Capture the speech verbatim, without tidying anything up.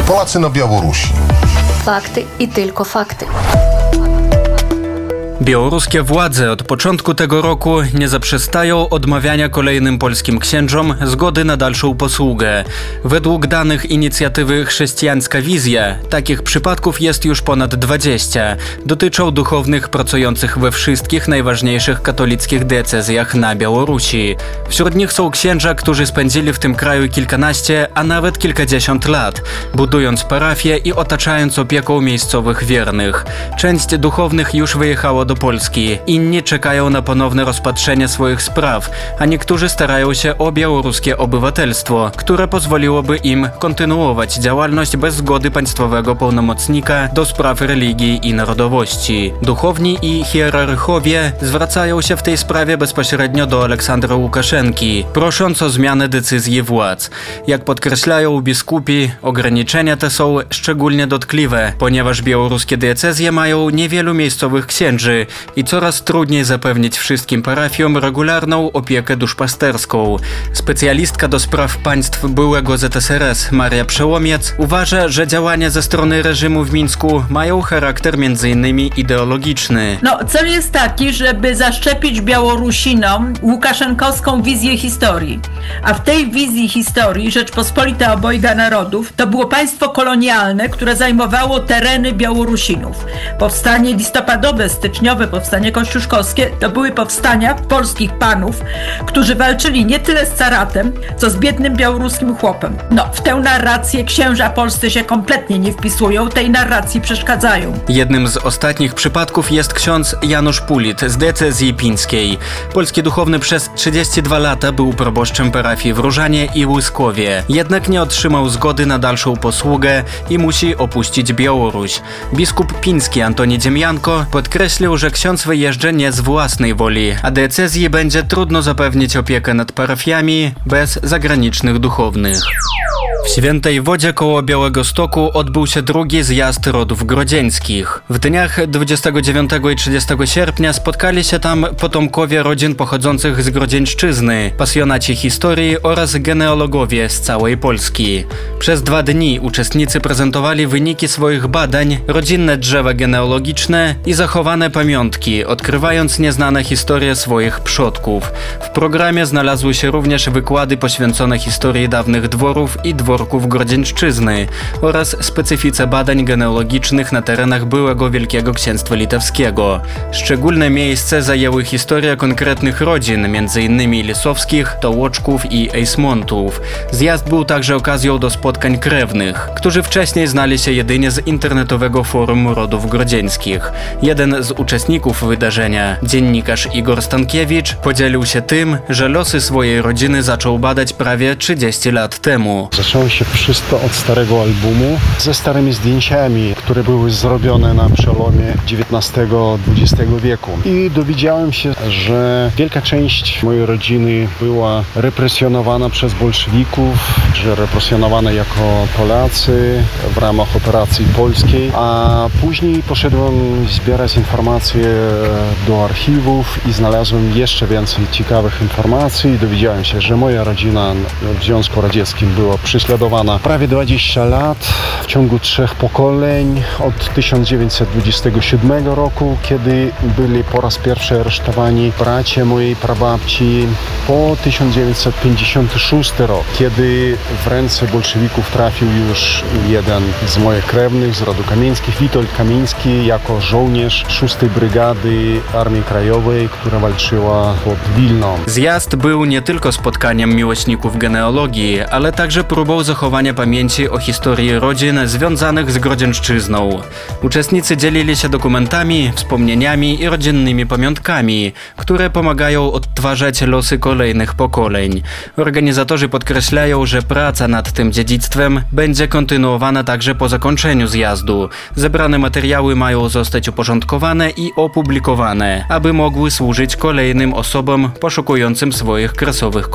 Polacy na Białorusi. Fakty i tylko fakty. Białoruskie władze od początku tego roku nie zaprzestają odmawiania kolejnym polskim księżom zgody na dalszą posługę. Według danych inicjatywy Chrześcijańska Wizja takich przypadków jest już ponad dwadzieścia. Dotyczą duchownych pracujących we wszystkich najważniejszych katolickich diecezjach na Białorusi. Wśród nich są księża, którzy spędzili w tym kraju kilkanaście, a nawet kilkadziesiąt lat, budując parafie i otaczając opieką miejscowych wiernych. Część duchownych już wyjechało do Polski. Inni czekają na ponowne rozpatrzenie swoich spraw, a niektórzy starają się o białoruskie obywatelstwo, które pozwoliłoby im kontynuować działalność bez zgody państwowego pełnomocnika do spraw religii i narodowości. Duchowni i hierarchowie zwracają się w tej sprawie bezpośrednio do Aleksandra Łukaszenki, prosząc o zmianę decyzji władz. Jak podkreślają biskupi, ograniczenia te są szczególnie dotkliwe, ponieważ białoruskie diecezje mają niewielu miejscowych księży i coraz trudniej zapewnić wszystkim parafiom regularną opiekę duszpasterską. Specjalistka do spraw państw byłego Z S R S Maria Przełomiec uważa, że działania ze strony reżimu w Mińsku mają charakter między innymi ideologiczny. No, cel jest taki, żeby zaszczepić Białorusinom łukaszenkowską wizję historii. A w tej wizji historii Rzeczpospolita Obojga Narodów to było państwo kolonialne, które zajmowało tereny Białorusinów. Powstanie listopadowe, styczniowe powstanie kościuszkowskie to były powstania polskich panów, którzy walczyli nie tyle z caratem, co z biednym białoruskim chłopem. No, w tę narrację księża polscy się kompletnie nie wpisują, tej narracji przeszkadzają. Jednym z ostatnich przypadków jest ksiądz Janusz Pulit z diecezji pińskiej. Polski duchowny przez trzydzieści dwa lata był proboszczem parafii w Różanie i Łyskowie. Jednak nie otrzymał zgody na dalszą posługę i musi opuścić Białoruś. Biskup piński Antoni Dziemianko podkreślił, że ksiądz wyjeżdża nie z własnej woli, a diecezji będzie trudno zapewnić opiekę nad parafiami bez zagranicznych duchownych. W Świętej Wodzie koło Białegostoku odbył się drugi zjazd rodów grodzieńskich. W dniach dwudziestego dziewiątego i trzydziestego sierpnia spotkali się tam potomkowie rodzin pochodzących z Grodzieńszczyzny, pasjonaci historii oraz genealogowie z całej Polski. Przez dwa dni uczestnicy prezentowali wyniki swoich badań, rodzinne drzewa genealogiczne i zachowane pamiątki, odkrywając nieznane historie swoich przodków. W programie znalazły się również wykłady poświęcone historii dawnych dworów i dworków Grodzieńszczyzny oraz specyfice badań genealogicznych na terenach byłego Wielkiego Księstwa Litewskiego. Szczególne miejsce zajęły historie konkretnych rodzin, między innymi Lisowskich, Tołoczków i Ejsmontów. Zjazd był także okazją do spotkań krewnych, którzy wcześniej znali się jedynie z internetowego forum rodów grodzieńskich. Jeden z uczestników wydarzenia, dziennikarz Igor Stankiewicz, podzielił się tym, że losy swojej rodziny zaczął badać prawie trzydzieści lat temu. Zaczęło się wszystko od starego albumu ze starymi zdjęciami, które były zrobione na przełomie dziewiętnastego dwudziestego wieku. I dowiedziałem się, że wielka część mojej rodziny była represjonowana przez bolszewików, że represjonowana jako Polacy w ramach operacji polskiej, a później poszedłem zbierać informacje do archiwów i znalazłem jeszcze więcej ciekawych informacji. Dowiedziałem się, że moja rodzina w Związku Radzieckim była prześladowana prawie dwadzieścia lat w ciągu trzech pokoleń od tysiąc dziewięćset dwudziestego siódmego roku, kiedy byli po raz pierwszy aresztowani bracia mojej prababci, po tysiąc dziewięćset pięćdziesiąty szósty rok, kiedy w ręce bolszewików trafił już jeden z moich krewnych z rodu Kamieńskich, Witold Kamieński, jako żołnierz szóstej Brygady Armii Krajowej, która walczyła pod Wilną. Zjazd był nie tylko spotkaniem miłośników genealogii, ale także próbą zachowania pamięci o historii rodzin związanych z Grodzieńszczyzną. Uczestnicy dzielili się dokumentami, wspomnieniami i rodzinnymi pamiątkami, które pomagają odtwarzać losy kolejnych pokoleń. Organizatorzy podkreślają, że praca nad tym dziedzictwem będzie kontynuowana także po zakończeniu zjazdu. Zebrane materiały mają zostać uporządkowane i opublikowane, aby mogły służyć kolejnym osobom poszukującym swoich kresowych